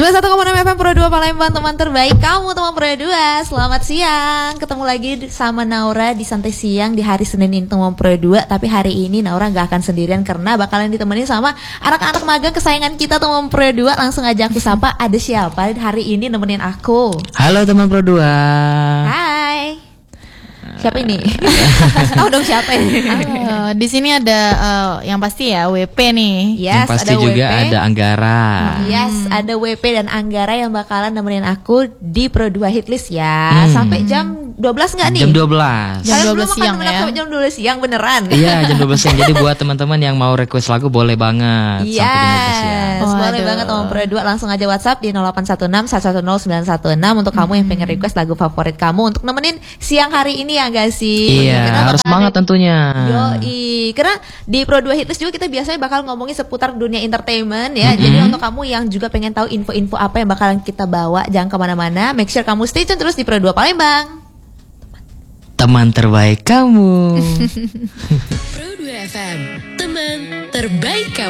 91,6 FM Pro 2 Palembang, teman terbaik kamu, teman Pro 2. Selamat siang. Ketemu lagi sama Naura di Santai Siang di hari Senin ini, teman Pro 2. Tapi hari ini Naura gak akan sendirian karena bakalan ditemenin sama anak-anak magang kesayangan kita, teman Pro 2. Langsung aja aku sapa, ada siapa hari ini nemenin aku? Halo teman Pro 2. Hai. Siapa ini? Tahu dong siapa ini? Di sini ada yang pasti ya WP nih. Yes, yang pasti ada juga WP. ada Anggara. Yes, ada WP dan Anggara yang bakalan nemenin aku di Pro 2 Hitlist ya. Sampai jam 12 nggak nih? Jam 12. Jam Kalian 12 belum siang akan ya. sampai jam 12 siang beneran? Iya, jam 12 siang. Jadi buat teman-teman yang mau request lagu boleh banget sampai jam 12 siang. Yes, boleh Waduh. banget teman Pro 2. Langsung aja WhatsApp di 0816 110 916 untuk kamu yang pengen request lagu favorit kamu untuk nemenin siang hari ini ya gak sih? Iya, Kita harus bakalan- semangat tentunya. Yoi, karena di Pro 2 Hitlist juga kita biasanya bakal ngomongin seputar dunia entertainment ya. Jadi untuk kamu yang juga pengen tahu info-info apa yang bakalan kita bawa, jangan kemana-mana. Make sure kamu stay tune terus di Pro 2 Palembang. Teman terbaik kamu. Pro 2 FM, teman terbaik kamu.